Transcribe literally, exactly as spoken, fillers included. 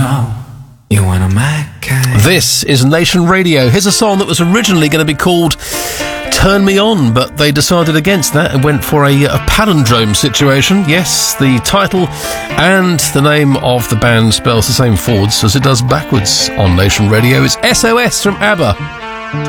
know you want a mad cat. This is Nation Radio. Here's a song that was originally going to be called Turn Me On, but they decided against that and went for a, a palindrome situation. Yes, the title and the name of the band spells the same forwards as it does backwards on Nation Radio. It's S O S from ABBA.